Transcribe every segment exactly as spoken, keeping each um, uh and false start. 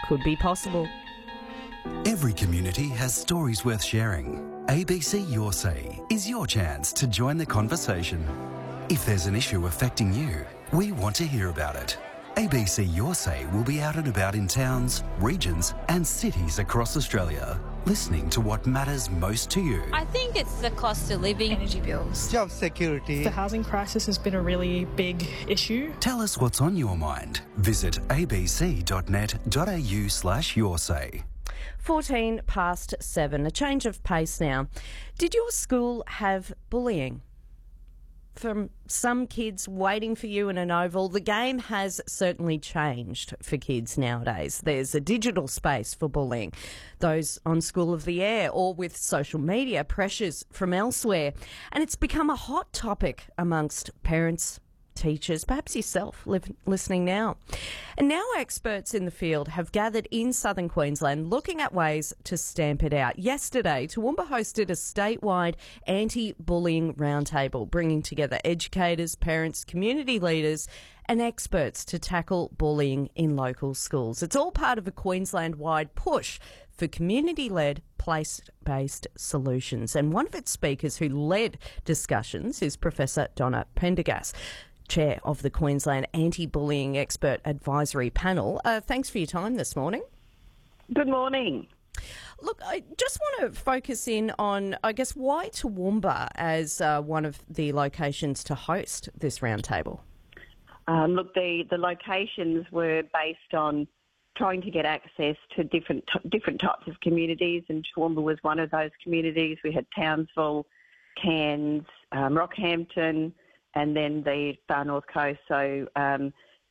could be possible. Every community has stories worth sharing. A B C Your Say is your chance to join the conversation. If there's an issue affecting you, we want to hear about it. A B C Your Say will be out and about in towns, regions and cities across Australia, listening to what matters most to you. I think it's the cost of living, energy bills, job security. The housing crisis has been a really big issue. Tell us what's on your mind. Visit abc.net.au slash your say. fourteen past seven, a change of pace now. Did your school have bullying? From some kids waiting for you in an oval, the game has certainly changed for kids nowadays. There's a digital space for bullying, those on School of the Air or with social media pressures from elsewhere. And it's become a hot topic amongst parents, teachers, perhaps yourself live, listening now. And now experts in the field have gathered in southern Queensland looking at ways to stamp it out. Yesterday, Toowoomba hosted a statewide anti-bullying roundtable, bringing together educators, parents, community leaders and experts to tackle bullying in local schools. It's all part of a Queensland-wide push for community-led, place-based solutions. And one of its speakers who led discussions is Professor Donna Pendergast, Chair of the Queensland Anti-Bullying Expert Advisory Panel. Uh, thanks for your time this morning. Good morning. Look, I just want to focus in on, I guess, why Toowoomba as uh, one of the locations to host this roundtable? Um, look, the, the locations were based on trying to get access to different t- different types of communities, and Toowoomba was one of those communities. We had Townsville, Cairns, um, Rockhampton, and then the far north coast. So um,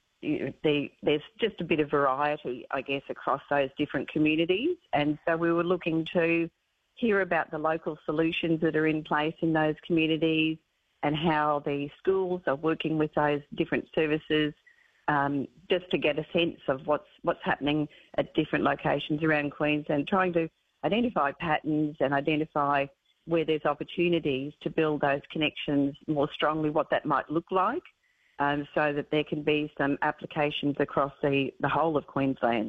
the, there's just a bit of variety, I guess, across those different communities. And so we were looking to hear about the local solutions that are in place in those communities and how the schools are working with those different services, um, just to get a sense of what's what's happening at different locations around Queensland, trying to identify patterns and identify where there's opportunities to build those connections more strongly, what that might look like, um, so that there can be some applications across the, the whole of Queensland.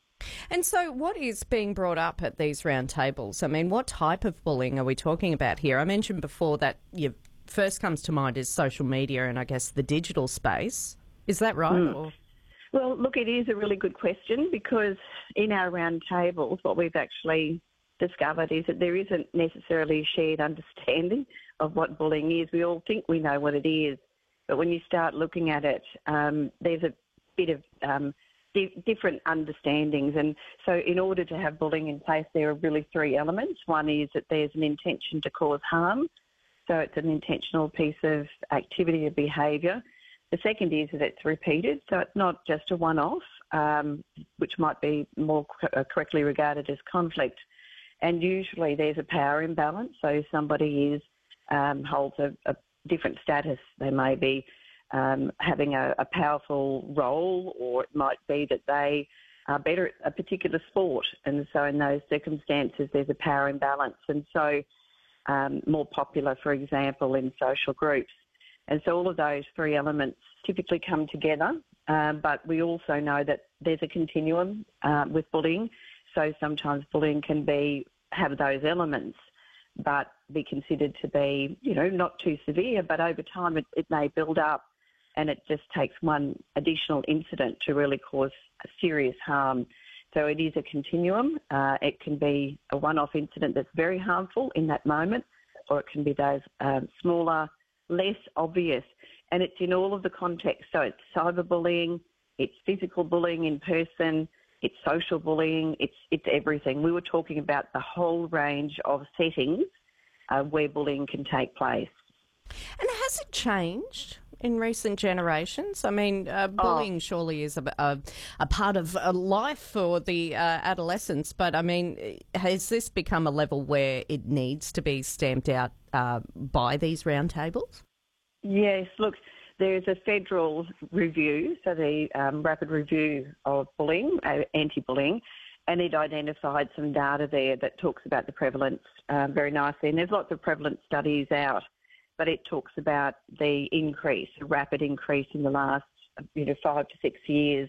And so what is being brought up at these roundtables? I mean, what type of bullying are we talking about here? I mentioned before that your first comes to mind is social media and I guess the digital space. Is that right? Mm. Or? Well, look, it is a really good question because in our roundtables, what we've actually discovered is that there isn't necessarily a shared understanding of what bullying is. We all think we know what it is, but when you start looking at it, um, there's a bit of um, di- different understandings. And so in order to have bullying in place, there are really three elements. One is that there's an intention to cause harm, so it's an intentional piece of activity or behaviour. The second is that it's repeated, so it's not just a one-off, um, which might be more co- correctly regarded as conflict. And usually there's a power imbalance, so somebody is um, holds a, a different status. They may be um, having a, a powerful role, or it might be that they are better at a particular sport, and so in those circumstances there's a power imbalance, and so um, more popular, for example, in social groups. And so all of those three elements typically come together, um, but we also know that there's a continuum uh, with bullying. So sometimes bullying can be have those elements, but be considered to be, you know, not too severe, but over time it, it may build up and it just takes one additional incident to really cause serious harm. So it is a continuum. Uh, it can be a one-off incident that's very harmful in that moment, or it can be those um, smaller, less obvious. And it's in all of the contexts. So it's cyberbullying, it's physical bullying in person, it's social bullying, it's it's everything. We were talking about the whole range of settings uh, where bullying can take place. And has it changed in recent generations? I mean, uh, bullying oh. surely is a, a, a part of a life for the uh, adolescents, but I mean, has this become a level where it needs to be stamped out uh, by these roundtables? Yes, look, there's a federal review, so the um, rapid review of bullying, uh, anti-bullying, and it identified some data there that talks about the prevalence um, very nicely. And there's lots of prevalence studies out, but it talks about the increase, the rapid increase in the last, you know, five to six years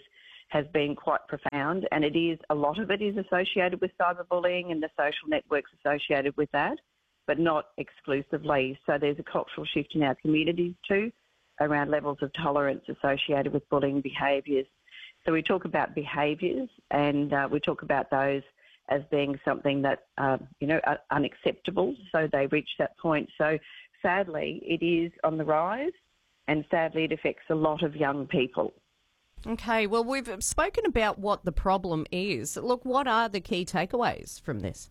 has been quite profound, and it is a lot of it is associated with cyberbullying and the social networks associated with that, but not exclusively. So there's a cultural shift in our communities too around levels of tolerance associated with bullying behaviours. So we talk about behaviours, and uh, we talk about those as being something that, uh, you know, are unacceptable. So they reach that point. So sadly, it is on the rise, and sadly it affects a lot of young people. Okay, well, we've spoken about what the problem is. Look, what are the key takeaways from this?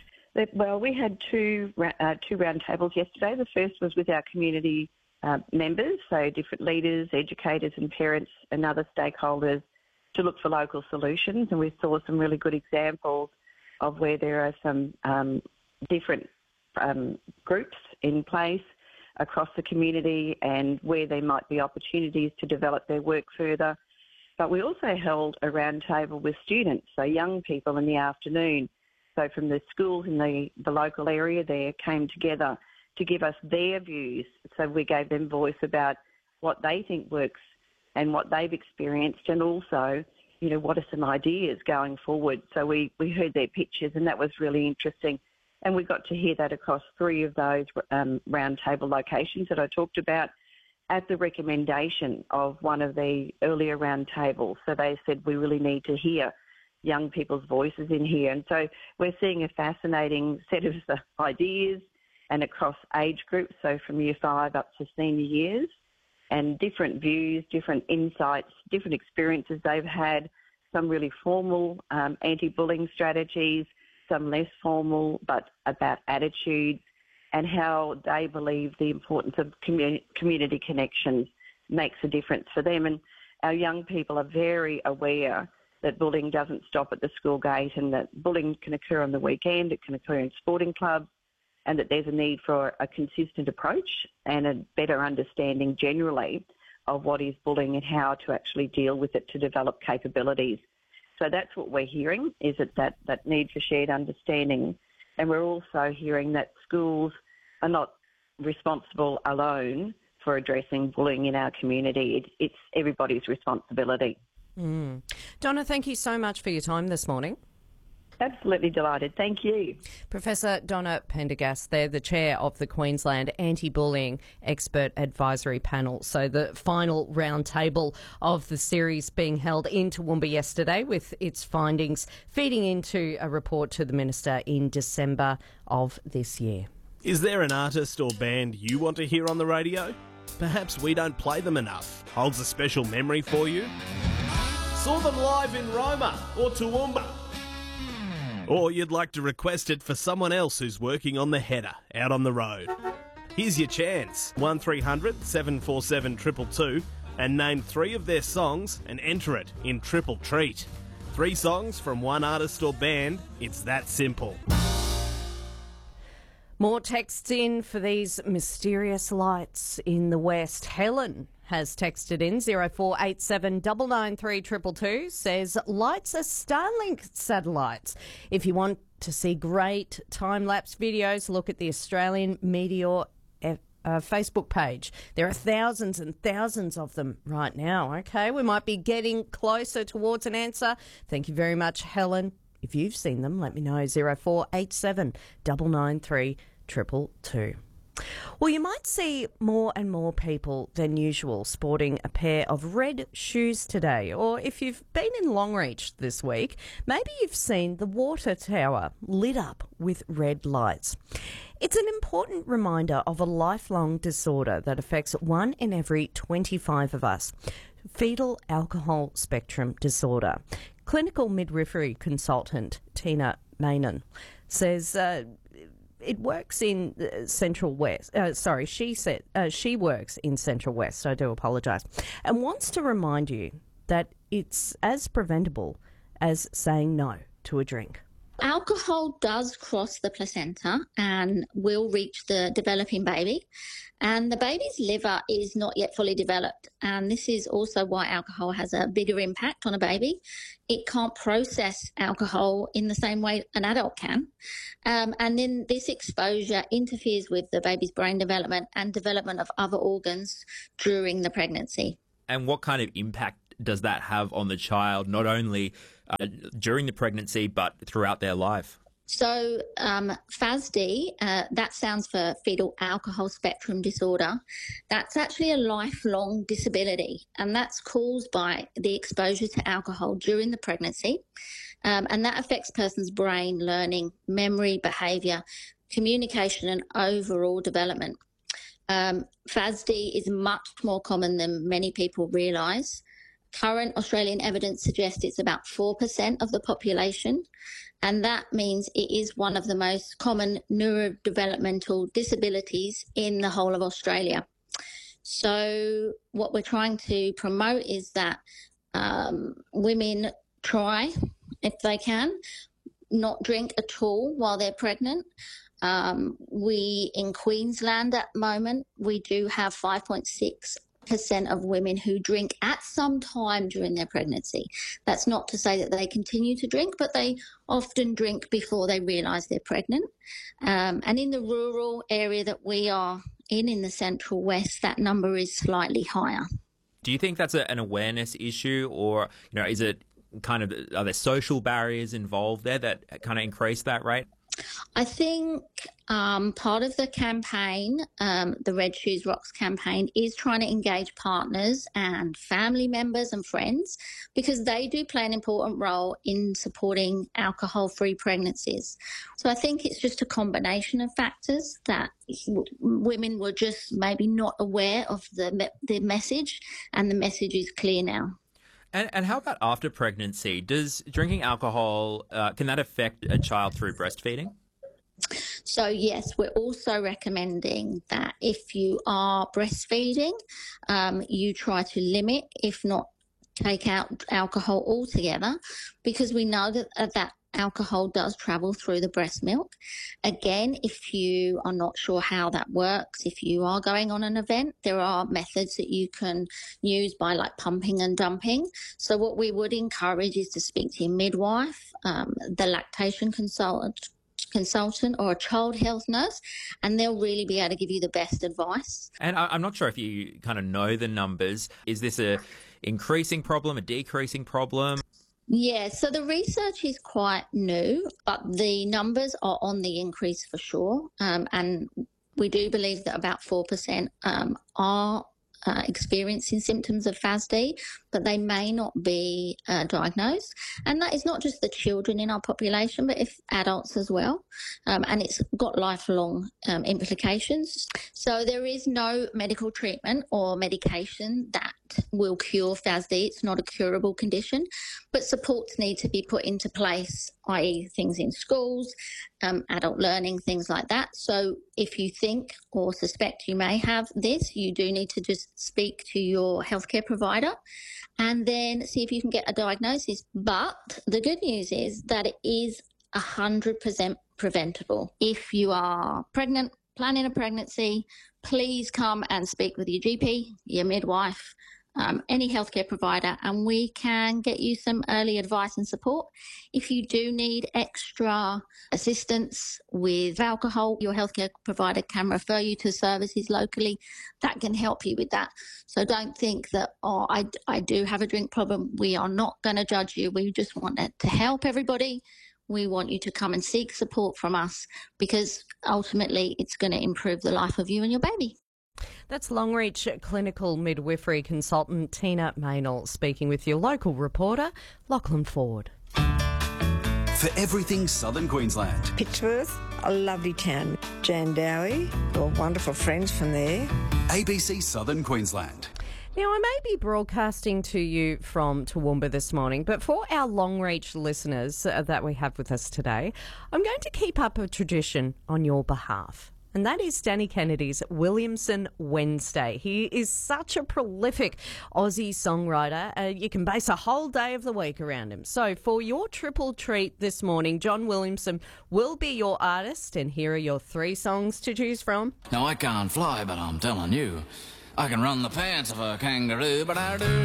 Well, we had two uh, two roundtables yesterday. The first was with our community uh, members, so different leaders, educators and parents and other stakeholders, to look for local solutions, and we saw some really good examples of where there are some um, different um, groups in place across the community and where there might be opportunities to develop their work further. But we also held a roundtable with students, so young people in the afternoon. So from the schools in the, the local area there came together to give us their views. So we gave them voice about what they think works and what they've experienced, and also, you know, what are some ideas going forward. So we, we heard their pitches, and that was really interesting. And we got to hear that across three of those um, roundtable locations that I talked about, at the recommendation of one of the earlier roundtables. So they said we really need to hear young people's voices in here. And so we're seeing a fascinating set of ideas and across age groups, so from year five up to senior years, and different views, different insights, different experiences they've had, some really formal um, anti-bullying strategies, some less formal, but about attitudes, and how they believe the importance of community, community connections makes a difference for them. And our young people are very aware that bullying doesn't stop at the school gate, and that bullying can occur on the weekend, it can occur in sporting clubs, and that there's a need for a consistent approach and a better understanding generally of what is bullying and how to actually deal with it to develop capabilities. So that's what we're hearing, is that, that, that need for shared understanding. And we're also hearing that schools are not responsible alone for addressing bullying in our community. It, it's everybody's responsibility. Mm. Donna, thank you so much for your time this morning. Absolutely delighted. Thank you. Professor Donna Pendergast, they're the chair of the Queensland Anti-Bullying Expert Advisory Panel. So the final round table of the series being held in Toowoomba yesterday, with its findings feeding into a report to the Minister in December of this year. Is there an artist or band you want to hear on the radio? Perhaps we don't play them enough. Holds a special memory for you? Saw them live in Roma or Toowoomba? Or you'd like to request it for someone else who's working on the header out on the road? Here's your chance. one three hundred seven four seven two two two and name three of their songs and enter it in Triple Treat. Three songs from one artist or band. It's that simple. More texts in for these mysterious lights in the west. Helen has texted in zero four eight seven nine nine three two two two, says lights are Starlink satellites. If you want to see great time-lapse videos, look at the Australian Meteor F- uh, Facebook page. There are thousands and thousands of them right now. Okay, we might be getting closer towards an answer. Thank you very much, Helen. If you've seen them, let me know. zero four eight seven nine nine three two two two. Well, you might see more and more people than usual sporting a pair of red shoes today. Or if you've been in Longreach this week, maybe you've seen the water tower lit up with red lights. It's an important reminder of a lifelong disorder that affects one in every twenty-five of us. Fetal alcohol spectrum disorder. Clinical midwifery consultant Tina Maynon says uh, it works in uh, Central West. Uh, sorry, she said uh, she works in Central West. I do apologise, and wants to remind you that it's as preventable as saying no to a drink. Alcohol does cross the placenta and will reach the developing baby, and the baby's liver is not yet fully developed, and this is also why alcohol has a bigger impact on a baby. It can't process alcohol in the same way an adult can, um, and then this exposure interferes with the baby's brain development and development of other organs during the pregnancy. And what kind of impact does that have on the child, not only uh, during the pregnancy, but throughout their life? So um, F A S D, uh, that stands for Fetal Alcohol Spectrum Disorder. That's actually a lifelong disability, and that's caused by the exposure to alcohol during the pregnancy. Um, and that affects a person's brain, learning, memory, behaviour, communication and overall development. Um, F A S D is much more common than many people realise. Current Australian evidence suggests it's about four percent of the population, and that means it is one of the most common neurodevelopmental disabilities in the whole of Australia. So what we're trying to promote is that um, women try, if they can, not drink at all while they're pregnant. Um, we, in Queensland at the moment, we do have five point six percent of women who drink at some time during their pregnancy. That's not to say that they continue to drink, but they often drink before they realise they're pregnant. Um, and in the rural area that we are in, in the Central West, that number is slightly higher. Do you think that's a, an awareness issue, or you know, is it kind of, are there social barriers involved there that kind of increase that rate? I think um, part of the campaign, um, the Red Shoes Rocks campaign, is trying to engage partners and family members and friends, because they do play an important role in supporting alcohol-free pregnancies. So I think it's just a combination of factors that w- women were just maybe not aware of the me- the message, and the message is clear now. And, and how about after pregnancy? Does drinking alcohol, uh, can that affect a child through breastfeeding? So, yes, we're also recommending that if you are breastfeeding, um, you try to limit, if not take out alcohol altogether, because we know that uh, that alcohol does travel through the breast milk. Again, if you are not sure how that works, if you are going on an event, there are methods that you can use by like pumping and dumping. So what we would encourage is to speak to your midwife, um, the lactation consultant, consultant or a child health nurse, and they'll really be able to give you the best advice. And I, I'm not sure if you kind of know the numbers. Is this a increasing problem, a decreasing problem? Yeah, so the research is quite new, but the numbers are on the increase for sure. Um, and we do believe that about four percent um, are uh, experiencing symptoms of F A S D, but they may not be uh, diagnosed. And that is not just the children in our population, but if adults as well. Um, and it's got lifelong um, implications. So there is no medical treatment or medication that will cure F A S D. It's not a curable condition, but supports need to be put into place, that is things in schools, um, adult learning, things like that. So if you think or suspect you may have this, you do need to just speak to your healthcare provider and then see if you can get a diagnosis. But the good news is that it is one hundred percent preventable. If you are pregnant, planning a pregnancy, please come and speak with your G P, your midwife, Um, any healthcare provider, and we can get you some early advice and support. If you do need extra assistance with alcohol, your healthcare provider can refer you to services locally that can help you with that. So don't think that, oh, I, I do have a drink problem. We are not going to judge you. We just want to help everybody. We want you to come and seek support from us, because ultimately it's going to improve the life of you and your baby. That's Longreach clinical midwifery consultant Tina Maynell speaking with your local reporter, Lachlan Ford. For everything Southern Queensland. Pittsworth, a lovely town. Jandowae, we're wonderful friends from there. A B C Southern Queensland. Now, I may be broadcasting to you from Toowoomba this morning, but for our Longreach listeners uh, that we have with us today, I'm going to keep up a tradition on your behalf. And that is Danny Kennedy's Williamson Wednesday. He is such a prolific Aussie songwriter. Uh, you can base a whole day of the week around him. So for your triple treat this morning, John Williamson will be your artist, and here are your three songs to choose from. Now, I can't fly, but I'm telling you, I can run the pants of a kangaroo, but I do.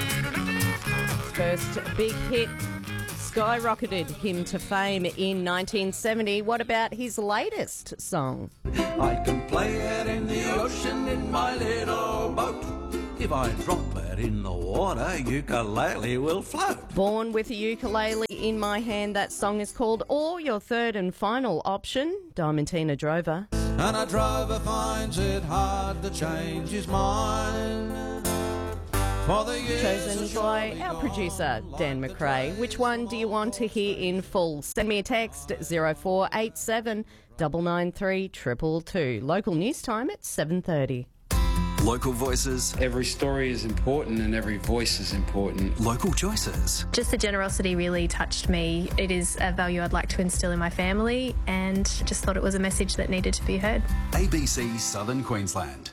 First big hit skyrocketed him to fame in nineteen seventy. What about his latest song? I can play it in the ocean in my little boat. If I drop it in the water, ukulele will float. Born with a ukulele in my hand, that song is called. Or your third and final option, Diamantina Drover. And a drover finds it hard to change his mind. For the years Chosen by our producer, Dan McRae. Which one do you want to hear in full? Send me a text, zero four eight seven nine nine three two two two. Local news time at seven thirty. Local voices. Every story is important and every voice is important. Local choices. Just the generosity really touched me. It is a value I'd like to instill in my family and just thought it was a message that needed to be heard. A B C Southern Queensland.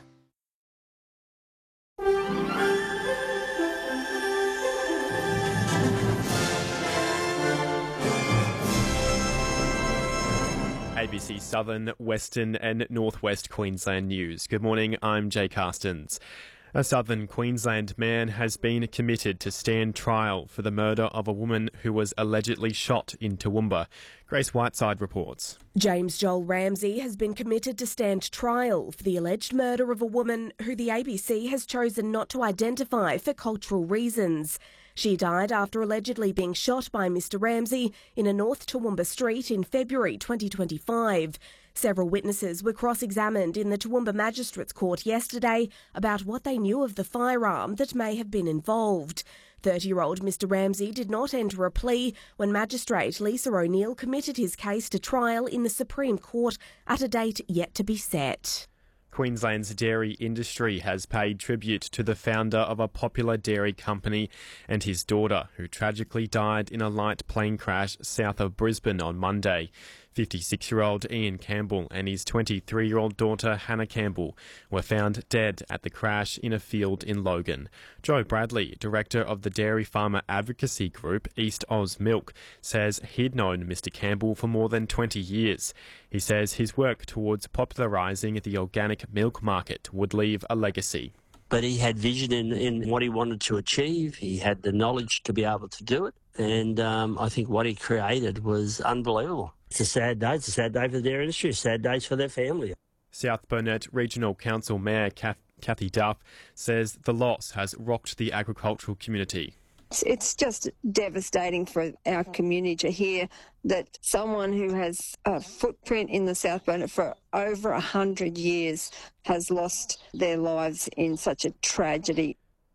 A B C Southern, Western and Northwest Queensland News. Good morning, I'm Jay Carstens. A Southern Queensland man has been committed to stand trial for the murder of a woman who was allegedly shot in Toowoomba. Grace Whiteside reports. James Joel Ramsey has been committed to stand trial for the alleged murder of a woman who the A B C has chosen not to identify for cultural reasons. She died after allegedly being shot by Mister Ramsey in a North Toowoomba street in February twenty twenty-five. Several witnesses were cross-examined in the Toowoomba Magistrates Court yesterday about what they knew of the firearm that may have been involved. thirty-year-old Mister Ramsey did not enter a plea when Magistrate Lisa O'Neill committed his case to trial in the Supreme Court at a date yet to be set. Queensland's dairy industry has paid tribute to the founder of a popular dairy company and his daughter, who tragically died in a light plane crash south of Brisbane on Monday. fifty-six-year-old Ian Campbell and his twenty-three-year-old daughter Hannah Campbell were found dead at the crash in a field in Logan. Joe Bradley, director of the dairy farmer advocacy group East Oz Milk, says he'd known Mister Campbell for more than twenty years. He says his work towards popularising the organic milk market would leave a legacy. But he had vision in, in what he wanted to achieve. He had the knowledge to be able to do it. And um, I think what he created was unbelievable. It's a sad day. It's a sad day for the dairy industry. It's sad days for their family. South Burnett Regional Council Mayor Kath- Kathy Duff says the loss has rocked the agricultural community. It's just devastating for our community to hear that someone who has a footprint in the South Burnett for over a hundred years has lost their lives in such a tragedy.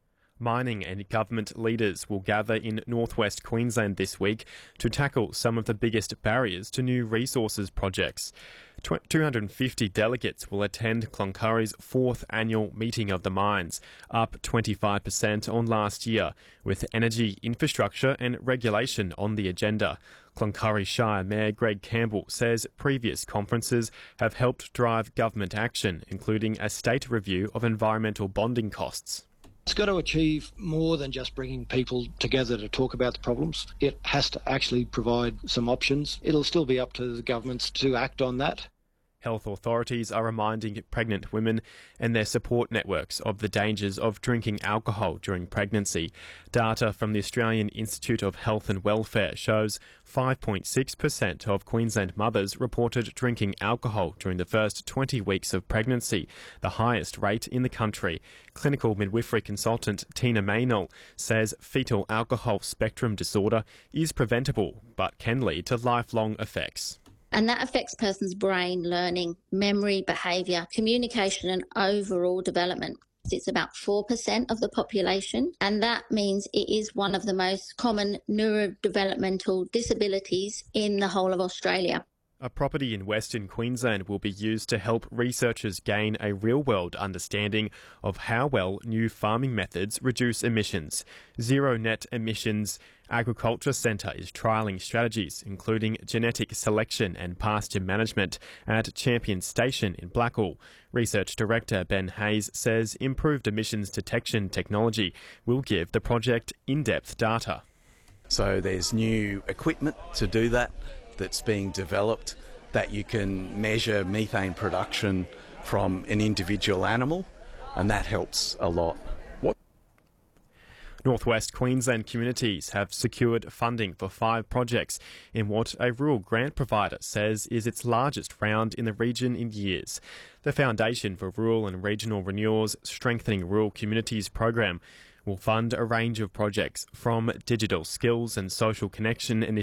Mining and government leaders will gather in northwest Queensland this week to tackle some of the biggest barriers to new resources projects. two hundred fifty delegates will attend Cloncurry's fourth annual meeting of the mines, up twenty-five percent on last year, with energy, infrastructure and regulation on the agenda. Cloncurry Shire Mayor Greg Campbell says previous conferences have helped drive government action, including a state review of environmental bonding costs. It's got to achieve more than just bringing people together to talk about the problems. It has to actually provide some options. It'll still be up to the governments to act on that. Health authorities are reminding pregnant women and their support networks of the dangers of drinking alcohol during pregnancy. Data from the Australian Institute of Health and Welfare shows five point six percent of Queensland mothers reported drinking alcohol during the first twenty weeks of pregnancy, the highest rate in the country. Clinical midwifery consultant Tina Maynell says fetal alcohol spectrum disorder is preventable but can lead to lifelong effects. And that affects a person's brain, learning, memory, behaviour, communication and overall development. It's about four percent of the population, and that means it is one of the most common neurodevelopmental disabilities in the whole of Australia. A property in Western Queensland will be used to help researchers gain a real-world understanding of how well new farming methods reduce emissions. Zero Net Emissions Agriculture Centre is trialling strategies including genetic selection and pasture management at Champion Station in Blackall. Research Director Ben Hayes says improved emissions detection technology will give the project in-depth data. So there's new equipment to do that that's being developed that you can measure methane production from an individual animal, and that helps a lot. What? Northwest Queensland communities have secured funding for five projects in what a rural grant provider says is its largest round in the region in years. The Foundation for Rural and Regional Renewal's Strengthening Rural Communities program will fund a range of projects from digital skills and social connection initiatives